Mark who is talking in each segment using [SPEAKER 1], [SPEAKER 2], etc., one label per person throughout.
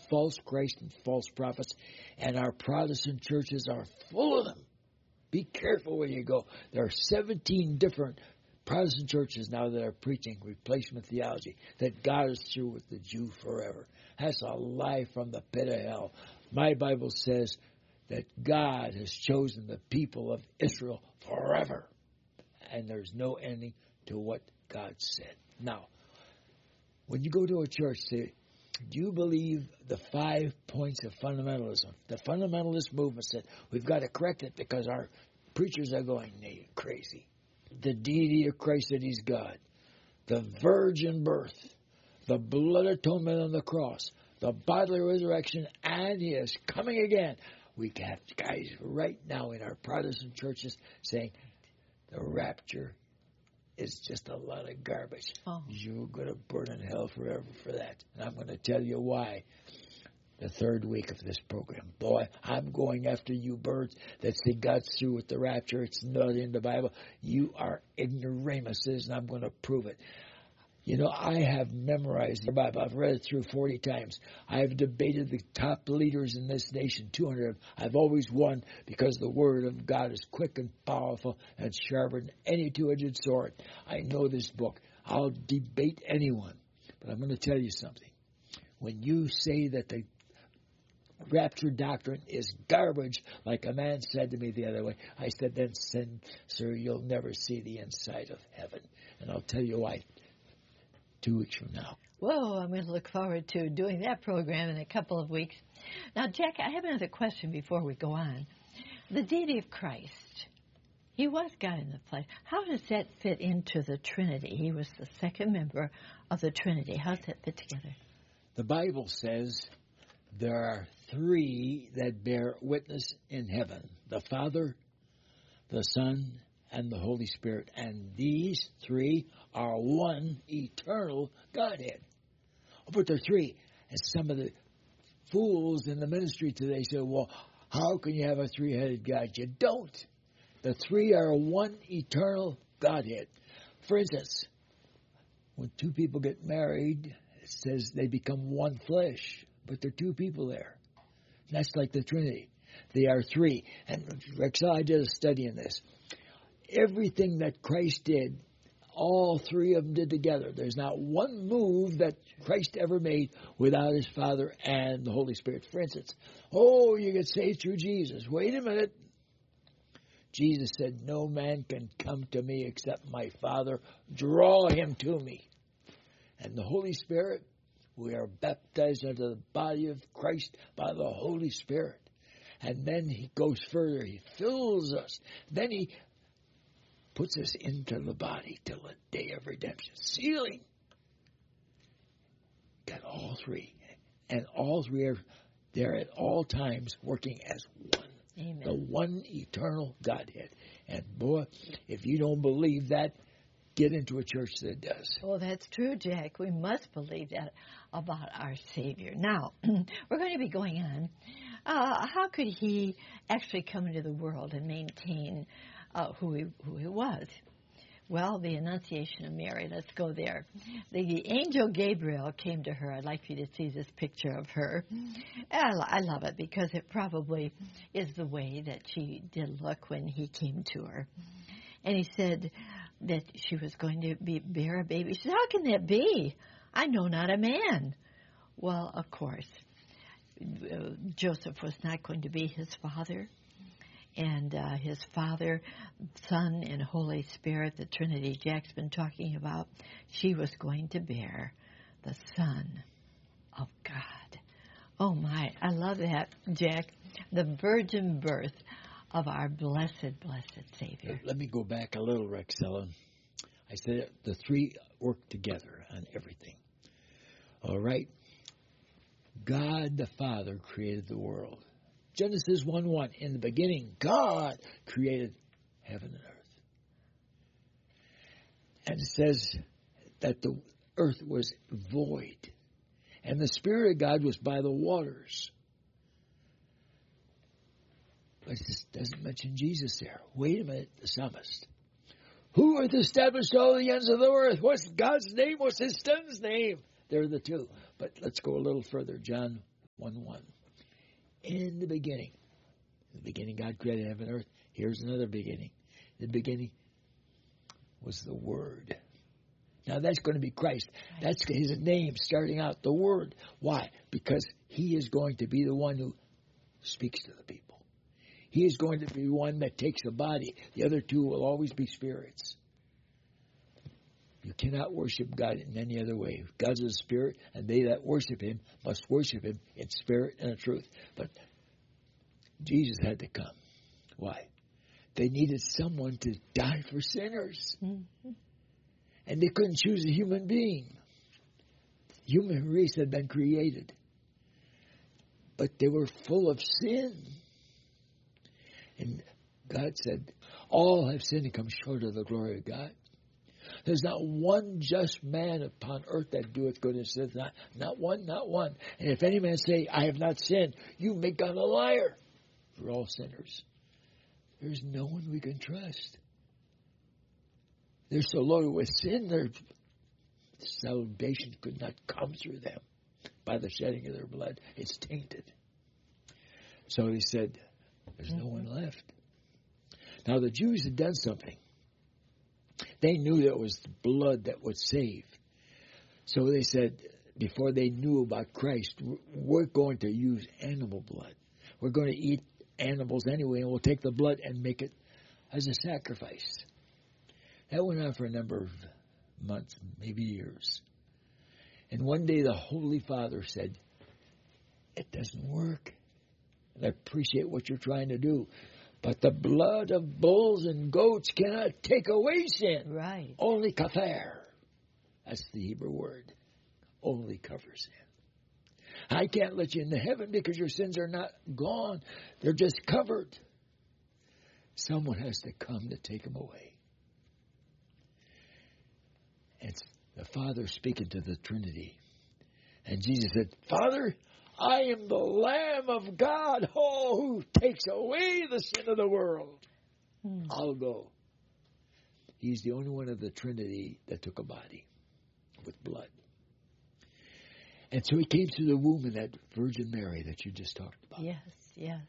[SPEAKER 1] false Christ and false prophets, and our Protestant churches are full of them. Be careful where you go. There are 17 different Protestant churches now that are preaching replacement theology, that God is through with the Jew forever. That's a lie from the pit of hell. My Bible says that God has chosen the people of Israel forever, and there's no ending to what God said. Now, when you go to a church, say, do you believe the 5 points of fundamentalism? The fundamentalist movement said, we've got to correct it because our preachers are going crazy. The deity of Christ, that he's God. The virgin birth. The blood atonement on the cross. The bodily resurrection. And he is coming again. We have guys right now in our Protestant churches saying the rapture is just a lot of garbage. Oh. You're going to burn in hell forever for that. And I'm going to tell you why. The third week of this program. Boy, I'm going after you birds that say God's through with the rapture. It's not in the Bible. You are ignoramuses, and I'm going to prove it. You know, I have memorized the Bible. I've read it through 40 times. I have debated the top leaders in this nation, 200 of them. I've always won because the Word of God is quick and powerful and sharper than any two-edged sword. I know this book. I'll debate anyone. But I'm going to tell you something. When you say that the rapture doctrine is garbage, like a man said to me the other way, I said, then, sir, you'll never see the inside of heaven. And I'll tell you why 2 weeks from now.
[SPEAKER 2] Whoa, I'm going to look forward to doing that program in a couple of weeks. Now, Jack, I have another question before we go on. The deity of Christ, he was God in the flesh. How does that fit into the Trinity? He was the second member of the Trinity. How does that fit together?
[SPEAKER 1] The Bible says there are three that bear witness in heaven, the Father, the Son, and the Holy Spirit. And these three are one eternal Godhead. But there are three. And some of the fools in the ministry today say, well, how can you have a three-headed God? You don't. The three are one eternal Godhead. For instance, when two people get married, it says they become one flesh. But there are two people there. And that's like the Trinity. They are three. And Rex, I did a study in this. Everything that Christ did, all three of them did together. There's not one move that Christ ever made without his Father and the Holy Spirit. For instance, you get saved through Jesus. Wait a minute. Jesus said, no man can come to me except my Father draw him to me. And the Holy Spirit, we are baptized into the body of Christ by the Holy Spirit. And then he goes further. He fills us. Then he puts us into the body till the day of redemption. Sealing. Got all three. And all three are there at all times working as one.
[SPEAKER 2] Amen.
[SPEAKER 1] The one eternal Godhead. And boy, if you don't believe that, get into a church that does.
[SPEAKER 2] Oh, that's true, Jack. We must believe that about our Savior. Now, we're going to be going on. How could he actually come into the world and maintain who he was? Well, the Annunciation of Mary. Let's go there. The angel Gabriel came to her. I'd like for you to see this picture of her. I love it because it probably is the way that she did look when he came to her. And he said that she was going to bear a baby. She said, how can that be? I know not a man. Well, of course, Joseph was not going to be his father. And his Father, Son, and Holy Spirit, the Trinity Jack's been talking about, she was going to bear the Son of God. Oh, my. I love that, Jack. The virgin birth of our blessed, blessed Savior.
[SPEAKER 1] Let me go back a little, Rexella. I said the three work together on everything. All right? God the Father created the world. Genesis 1:1, in the beginning, God created heaven and earth. And it says that the earth was void. And the Spirit of God was by the waters. But it just doesn't mention Jesus there. Wait a minute, the psalmist. Who hath established all the ends of the earth? What's God's name? What's his son's name? They're the two. But let's go a little further. John 1:1. In the beginning God created heaven and earth. Here's another beginning. The beginning was the Word. Now that's going to be Christ. That's his name starting out, the Word. Why? Because he is going to be the one who speaks to the people. He is going to be one that takes the body. The other two will always be spirits. You cannot worship God in any other way. God is a spirit, and they that worship him must worship him in spirit and in truth. But Jesus had to come. Why? They needed someone to die for sinners. Mm-hmm. And they couldn't choose a human being. The human race had been created. But they were full of sin. And God said, all have sinned and come short of the glory of God. There's not one just man upon earth that doeth good and says not one, not one. And if any man say, I have not sinned, you make God a liar. For all sinners. There's no one we can trust. They're so loaded with sin, their salvation could not come through them by the shedding of their blood. It's tainted. So he said, there's no one left. Now the Jews had done something. They knew that it was the blood that would save. So they said, before they knew about Christ, we're going to use animal blood. We're going to eat animals anyway, and we'll take the blood and make it as a sacrifice. That went on for a number of months, maybe years. And one day the Holy Father said, it doesn't work. And I appreciate what you're trying to do. But the blood of bulls and goats cannot take away sin.
[SPEAKER 2] Right.
[SPEAKER 1] Only kafer. That's the Hebrew word. Only covers sin. I can't let you into heaven because your sins are not gone. They're just covered. Someone has to come to take them away. It's the Father speaking to the Trinity. And Jesus said, Father, I am the Lamb of God, who takes away the sin of the world. I'll go. He's the only one of the Trinity that took a body with blood. And so he came through the womb of that Virgin Mary that you just talked about.
[SPEAKER 2] Yes, yes.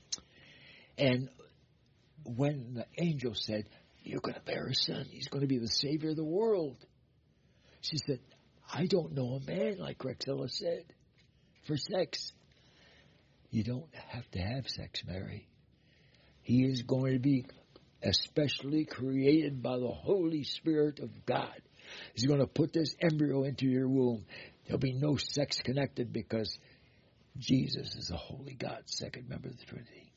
[SPEAKER 1] And when the angel said, you're going to bear a son, he's going to be the Savior of the world. She said, I don't know a man, like Rexella said, for sex. You don't have to have sex, Mary. He is going to be especially created by the Holy Spirit of God. He's going to put this embryo into your womb. There'll be no sex connected because Jesus is the Holy God, second member of the Trinity.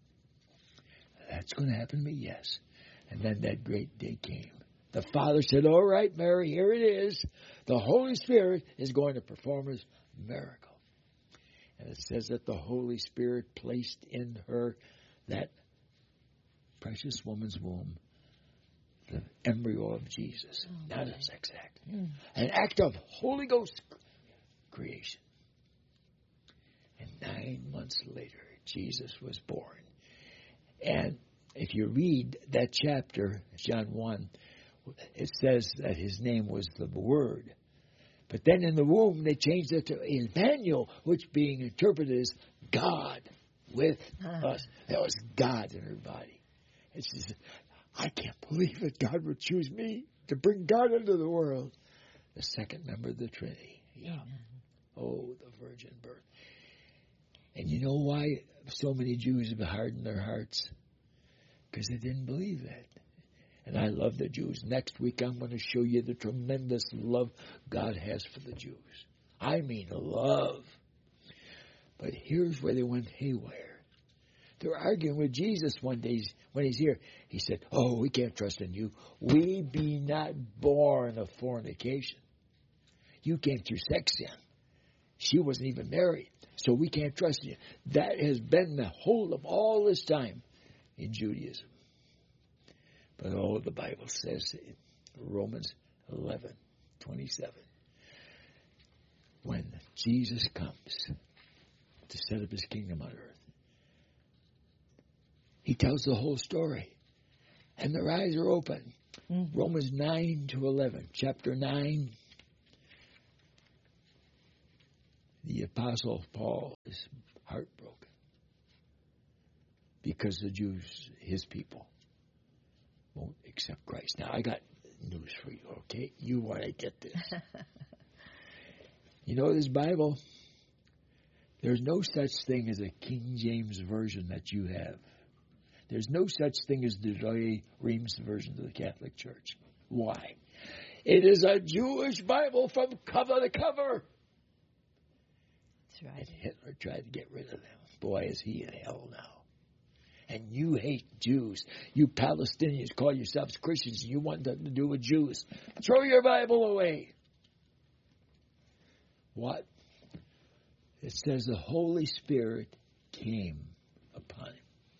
[SPEAKER 1] That's going to happen to me, yes. And then that great day came. The Father said, all right, Mary, here it is. The Holy Spirit is going to perform his miracle. And it says that the Holy Spirit placed in her, that precious woman's womb, the embryo of Jesus. Not a sex act. An act of Holy Ghost creation. And 9 months later, Jesus was born. And if you read that chapter, John 1, it says that his name was the Word. But then in the womb, they changed it to Emmanuel, which being interpreted as God with us. That was God in her body. It's just, I can't believe that God would choose me to bring God into the world. The second member of the Trinity. Yeah. Oh, the virgin birth. And you know why so many Jews have hardened their hearts? Because they didn't believe that. And I love the Jews. Next week I'm going to show you the tremendous love God has for the Jews. I mean love. But here's where they went haywire. They were arguing with Jesus one day when he's here. He said, oh, we can't trust in you. We be not born of fornication. You came through sex sin. She wasn't even married. So we can't trust you. That has been the whole of all this time in Judaism. But all the Bible says in Romans 11:27, when Jesus comes to set up his kingdom on earth, he tells the whole story. And their eyes are open. Mm-hmm. Romans 9-11, chapter 9. The the Apostle Paul is heartbroken because the Jews, his people, won't accept Christ. Now, I got news for you, okay? You want to get this. You know this Bible? There's no such thing as a King James version that you have. There's no such thing as the Douay Rheims version of the Catholic Church. Why? It is a Jewish Bible from cover to cover.
[SPEAKER 2] That's right.
[SPEAKER 1] And Hitler tried to get rid of them. Boy, is he in hell now. And you hate Jews. You Palestinians call yourselves Christians and you want nothing to do with Jews. Throw your Bible away. What? It says the Holy Spirit came upon him.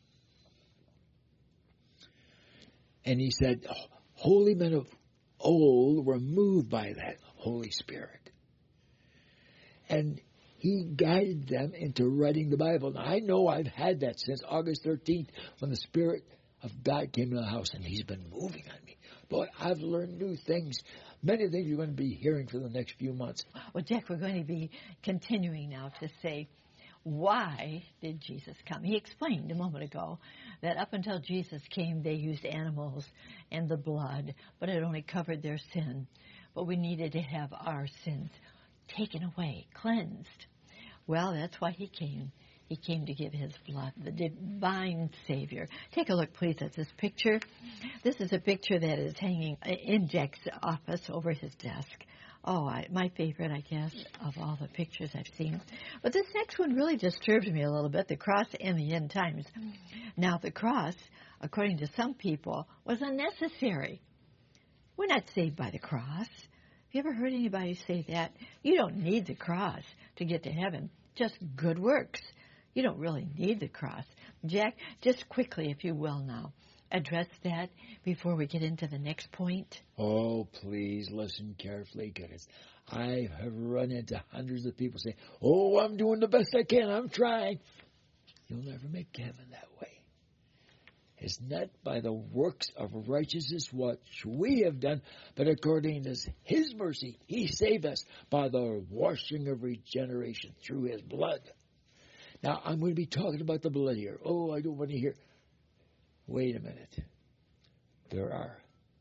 [SPEAKER 1] And he said, holy men of old were moved by that Holy Spirit. And he guided them into writing the Bible. Now, I know I've had that since August 13th when the Spirit of God came to the house, and he's been moving on me. Boy, I've learned new things. Many things you're going to be hearing for the next few months.
[SPEAKER 2] Well, Jack, we're going to be continuing now to say, why did Jesus come? He explained a moment ago that up until Jesus came, they used animals and the blood, but it only covered their sin. But we needed to have our sins taken away, cleansed. Well, that's why he came. He came to give his blood, the divine Savior. Take a look, please, at this picture. This is a picture that is hanging in Jack's office over his desk. Oh, my favorite, I guess, of all the pictures I've seen. But this next one really disturbed me a little bit, the cross and the end times. Now, the cross, according to some people, was unnecessary. We're not saved by the cross. Have you ever heard anybody say that? You don't need the cross to get to heaven, just good works. You don't really need the cross. Jack, just quickly, if you will now, address that before we get into the next point.
[SPEAKER 1] Oh, please listen carefully, because I have run into hundreds of people saying, oh, I'm doing the best I can, I'm trying. You'll never make heaven that way. It's not by the works of righteousness which we have done, but according to his mercy, he saved us by the washing of regeneration through his blood. Now, I'm going to be talking about the blood here. Oh, I don't want to hear. Wait a minute. There are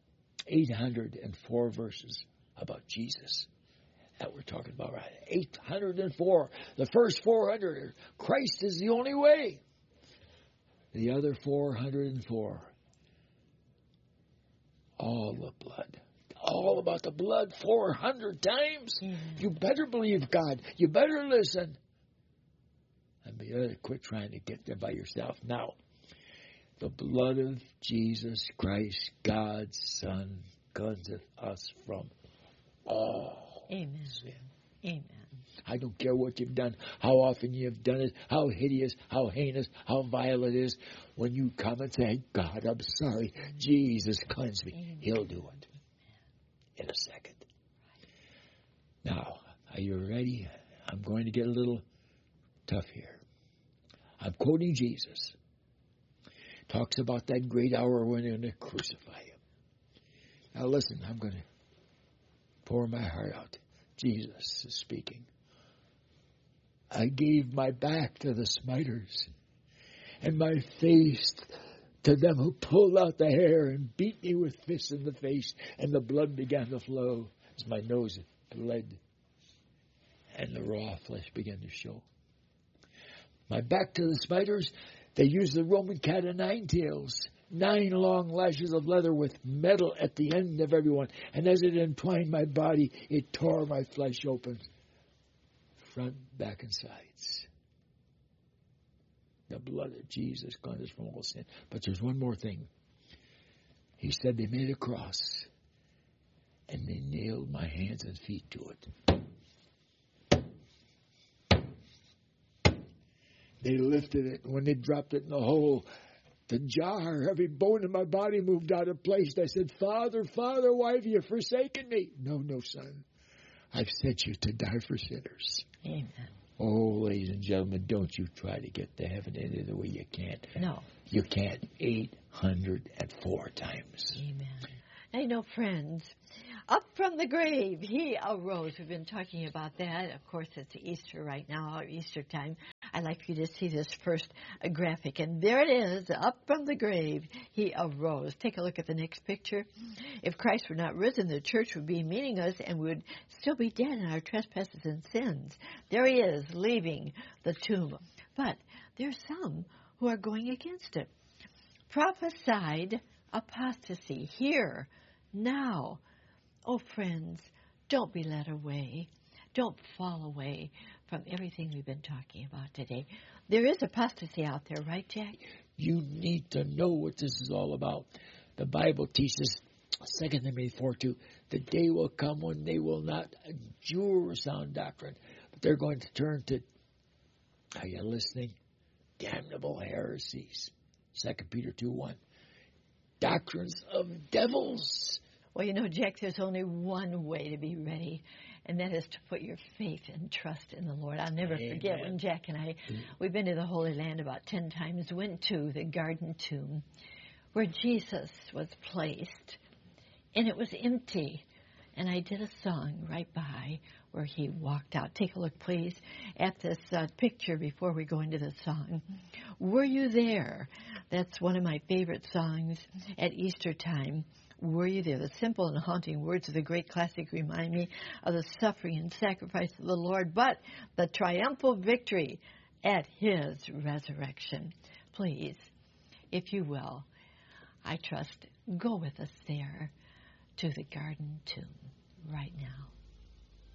[SPEAKER 1] 804 verses about Jesus that we're talking about, right? 804. The first 400, Christ is the only way. The other 404, all the blood. All about the blood 400 times. You better believe God. You better listen. And you better quit trying to get there by yourself. Now, the blood of Jesus Christ, God's Son, cleanseth us from all sin.
[SPEAKER 2] Amen.
[SPEAKER 1] I don't care what you've done, how often you've done it, how hideous, how heinous, how vile it is. When you come and say, God, I'm sorry, Jesus, cleanse me, Amen. He'll do it in a second. Now, are you ready? I'm going to get a little tough here. I'm quoting Jesus. Talks about that great hour when they're going to crucify him. Now listen, I'm going to pour my heart out. Jesus is speaking. I gave my back to the smiters and my face to them who pulled out the hair and beat me with fists in the face, and the blood began to flow as my nose bled and the raw flesh began to show. My back to the smiters, they used the Roman cat of nine tails, 9 long lashes of leather with metal at the end of every one. And as it entwined my body, it tore my flesh open, front, back, and sides. The blood of Jesus cleanses from all sin. But there's one more thing. He said they made a cross, and they nailed my hands and feet to it. They lifted it, and when they dropped it in the hole, the jar, every bone in my body moved out of place. I said, Father, Father, why have you forsaken me? No, son. I've sent you to die for sinners.
[SPEAKER 2] Amen.
[SPEAKER 1] Oh, ladies and gentlemen, don't you try to get to heaven any other way you can't.
[SPEAKER 2] No.
[SPEAKER 1] You can't 804 times.
[SPEAKER 2] Amen. Now, friends, Up from the grave, he arose. We've been talking about that. Of course, it's Easter right now, or Easter time. I'd like for you to see this first graphic. And there it is, up from the grave, he arose. Take a look at the next picture. If Christ were not risen, the church would be meaningless and we would still be dead in our trespasses and sins. There he is, leaving the tomb. But there's some who are going against it. Prophesied apostasy here, now. Oh, friends, don't be led away. Don't fall away from everything we've been talking about today. There is apostasy out there, right, Jack?
[SPEAKER 1] You need to know what this is all about. The Bible teaches, 2 Timothy 4:2, the day will come when they will not endure sound doctrine, but they're going to turn to, are you listening? Damnable heresies. 2 Peter 2:1. Doctrines of devils.
[SPEAKER 2] Well, you know, Jack, there's only one way to be ready, and that is to put your faith and trust in the Lord. I'll never forget when Jack and I, we've been to the Holy Land about 10 times, went to the Garden Tomb where Jesus was placed, and it was empty. And I did a song right by where he walked out. Take a look, please, at this picture before we go into the song. Were you there? That's one of my favorite songs at Easter time. Were you there? The simple and haunting words of the great classic remind me of the suffering and sacrifice of the Lord, but the triumphal victory at his resurrection. Please, if you will, I trust, go with us there to the Garden Tomb right now.